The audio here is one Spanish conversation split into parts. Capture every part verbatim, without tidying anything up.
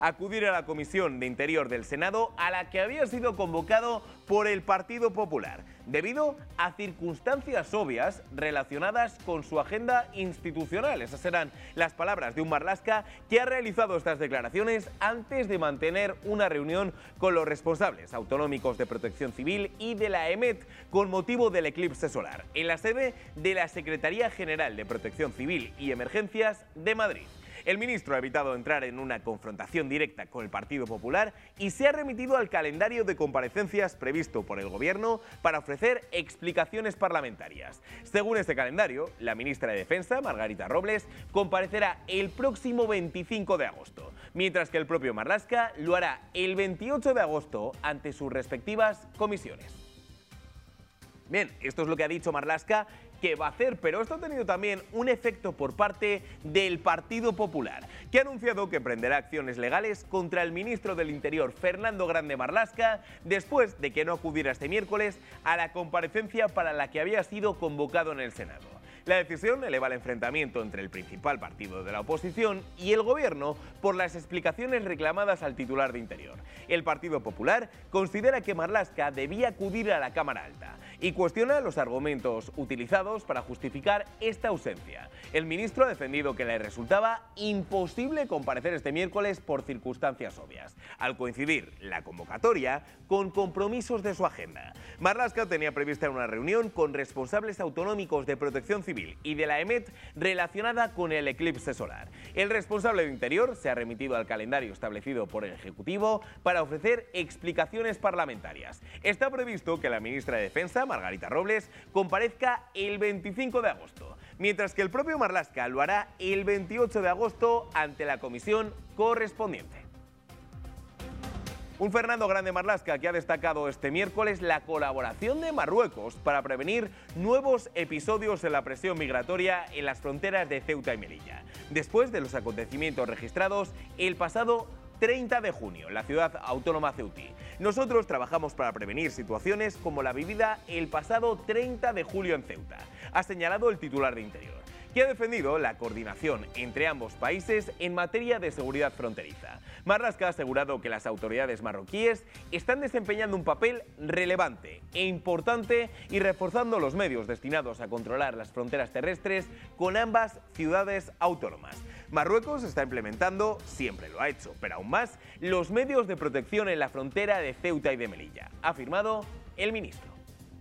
acudir a la Comisión de Interior del Senado, a la que había sido convocado por el Partido Popular, debido a circunstancias obvias relacionadas con su agenda institucional. Esas eran las palabras de un Marlaska que ha realizado estas declaraciones antes de mantener una reunión con los responsables autonómicos de Protección Civil y de la EMET con motivo del eclipse solar, en la sede de la Secretaría General de Protección Civil y Emergencias de Madrid. El ministro ha evitado entrar en una confrontación directa con el Partido Popular y se ha remitido al calendario de comparecencias previsto por el Gobierno para ofrecer explicaciones parlamentarias. Según este calendario, la ministra de Defensa, Margarita Robles, comparecerá el próximo veinticinco de agosto, mientras que el propio Marlaska lo hará el veintiocho de agosto ante sus respectivas comisiones. Bien, esto es lo que ha dicho Marlaska que va a hacer, pero esto ha tenido también un efecto por parte del Partido Popular, que ha anunciado que emprenderá acciones legales contra el ministro del Interior, Fernando Grande Marlaska, después de que no acudiera este miércoles a la comparecencia para la que había sido convocado en el Senado. La decisión eleva el enfrentamiento entre el principal partido de la oposición y el Gobierno por las explicaciones reclamadas al titular de Interior. El Partido Popular considera que Marlaska debía acudir a la Cámara Alta y cuestiona los argumentos utilizados para justificar esta ausencia. El ministro ha defendido que le resultaba imposible comparecer este miércoles por circunstancias obvias, al coincidir la convocatoria con compromisos de su agenda. Marlaska tenía prevista una reunión con responsables autonómicos de Protección Civil y de la EMET relacionada con el eclipse solar. El responsable de Interior se ha remitido al calendario establecido por el Ejecutivo para ofrecer explicaciones parlamentarias. Está previsto que la ministra de Defensa, Margarita Robles, comparezca el veinticinco de agosto, mientras que el propio Marlaska lo hará el veintiocho de agosto ante la comisión correspondiente. Un Fernando Grande Marlaska que ha destacado este miércoles la colaboración de Marruecos para prevenir nuevos episodios en la presión migratoria en las fronteras de Ceuta y Melilla, después de los acontecimientos registrados el pasado treinta de junio en la ciudad autónoma ceutí. Nosotros trabajamos para prevenir situaciones como la vivida el pasado treinta de julio en Ceuta, ha señalado el titular de Interior, que ha defendido la coordinación entre ambos países en materia de seguridad fronteriza. Marlaska ha asegurado que las autoridades marroquíes están desempeñando un papel relevante e importante y reforzando los medios destinados a controlar las fronteras terrestres con ambas ciudades autónomas. Marruecos está implementando, siempre lo ha hecho, pero aún más, los medios de protección en la frontera de Ceuta y de Melilla, ha afirmado el ministro.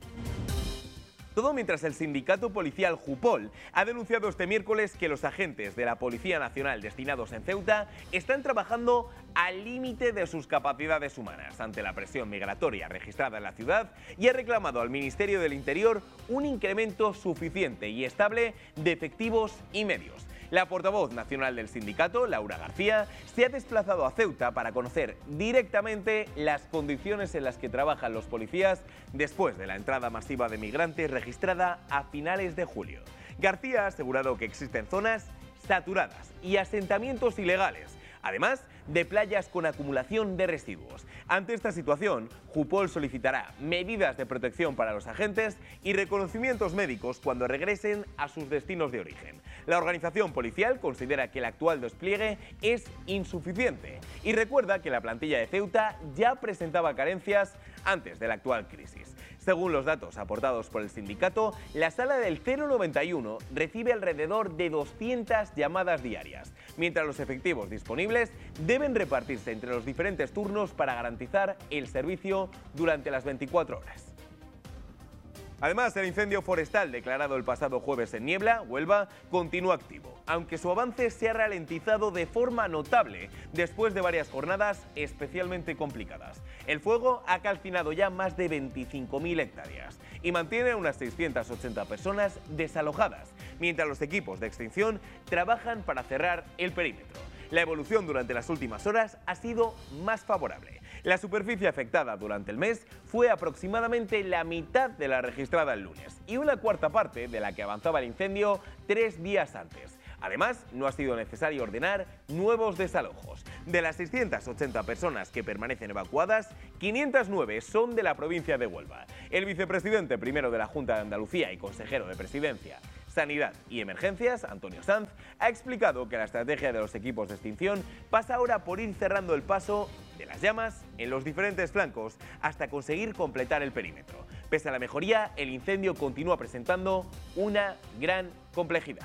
Todo mientras el sindicato policial Jupol ha denunciado este miércoles que los agentes de la Policía Nacional destinados en Ceuta están trabajando al límite de sus capacidades humanas ante la presión migratoria registrada en la ciudad y ha reclamado al Ministerio del Interior un incremento suficiente y estable de efectivos y medios. La portavoz nacional del sindicato, Laura García, se ha desplazado a Ceuta para conocer directamente las condiciones en las que trabajan los policías después de la entrada masiva de migrantes registrada a finales de julio. García ha asegurado que existen zonas saturadas y asentamientos ilegales, además de playas con acumulación de residuos. Ante esta situación, Jupol solicitará medidas de protección para los agentes y reconocimientos médicos cuando regresen a sus destinos de origen. La organización policial considera que el actual despliegue es insuficiente y recuerda que la plantilla de Ceuta ya presentaba carencias antes de la actual crisis. Según los datos aportados por el sindicato, la sala del cero noventa y uno recibe alrededor de doscientas llamadas diarias, mientras los efectivos disponibles deben repartirse entre los diferentes turnos para garantizar el servicio durante las veinticuatro horas. Además, el incendio forestal declarado el pasado jueves en Niebla, Huelva, continúa activo, aunque su avance se ha ralentizado de forma notable después de varias jornadas especialmente complicadas. El fuego ha calcinado ya más de veinticinco mil hectáreas y mantiene unas seiscientas ochenta personas desalojadas, mientras los equipos de extinción trabajan para cerrar el perímetro. La evolución durante las últimas horas ha sido más favorable. La superficie afectada durante el mes fue aproximadamente la mitad de la registrada el lunes y una cuarta parte de la que avanzaba el incendio tres días antes. Además, no ha sido necesario ordenar nuevos desalojos. De las seiscientas ochenta personas que permanecen evacuadas, quinientas nueve son de la provincia de Huelva. El vicepresidente primero de la Junta de Andalucía y consejero de Presidencia, Sanidad y Emergencias, Antonio Sanz, ha explicado que la estrategia de los equipos de extinción pasa ahora por ir cerrando el paso de las llamas en los diferentes flancos hasta conseguir completar el perímetro. Pese a la mejoría, el incendio continúa presentando una gran complejidad.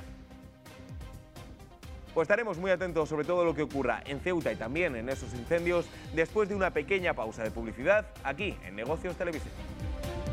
Pues estaremos muy atentos sobre todo lo que ocurra en Ceuta y también en esos incendios después de una pequeña pausa de publicidad aquí en Negocios Televisión.